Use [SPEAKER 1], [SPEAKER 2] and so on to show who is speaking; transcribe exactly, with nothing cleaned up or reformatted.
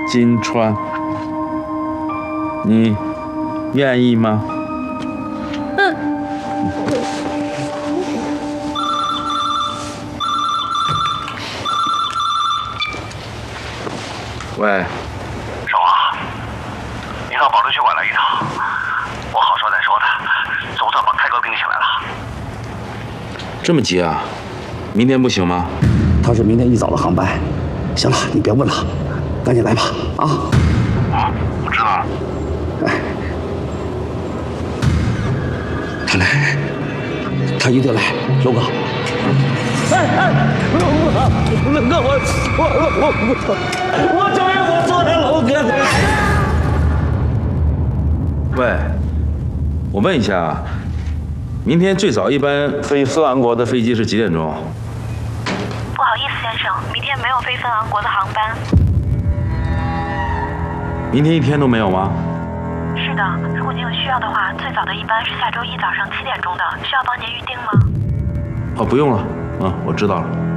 [SPEAKER 1] 金川，你愿意吗？
[SPEAKER 2] 嗯。
[SPEAKER 1] 喂，
[SPEAKER 3] 少华，你到保留区馆来一趟，我好说歹说的，总算把开哥盯起来了。
[SPEAKER 1] 这么急啊？明天不行吗？
[SPEAKER 4] 他是明天一早的航班。行了，你别问了，赶紧来吧，啊！
[SPEAKER 3] 啊，我知道了。
[SPEAKER 4] 哎，他来，他一定来，龙哥。
[SPEAKER 5] 哎哎，龙哥，我我我我我承认我错了，龙哥。
[SPEAKER 1] 喂，我问一下，明天最早一班飞芬兰国的飞机是几点钟？
[SPEAKER 6] 不好意思，先生，明天没有飞芬兰国的航班。
[SPEAKER 1] 明天一天都没有吗？
[SPEAKER 6] 是的，如果您有需要的话，最早的一班是下周一早上七点钟的，需要帮您预定吗？
[SPEAKER 1] 哦，不用了，啊，我知道了。